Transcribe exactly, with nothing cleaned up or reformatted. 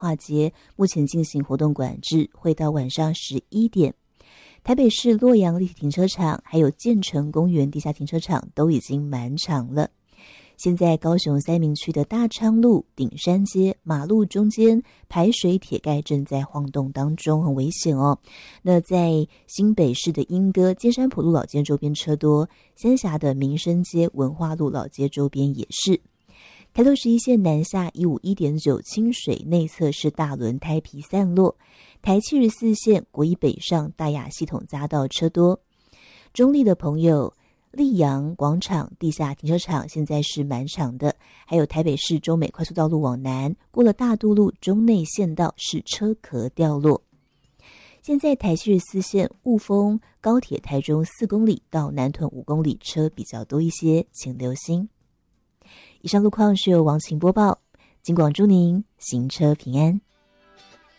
化街目前进行活动管制，会到晚上十一点。台北市洛阳立体停车场还有建成公园地下停车场都已经满场了。现在高雄三民区的大昌路、顶山街马路中间排水铁盖正在晃动当中，很危险哦。那在新北市的莺歌尖山埔路老街周边车多，三峡的民生街文化路老街周边也是。台六十一线南下 一五一点九 清水内侧是大轮胎皮散落，台七十四线国一北上大雅系统匝道车多。中立的朋友，溧阳广场地下停车场现在是满场的，还有台北市中美快速道路往南，过了大渡路中内线道是车壳掉落。现在台七十四线雾峰高铁台中四公里到南屯五公里车比较多一些，请留心。以上路况是由王晴播报，警广祝您行车平安。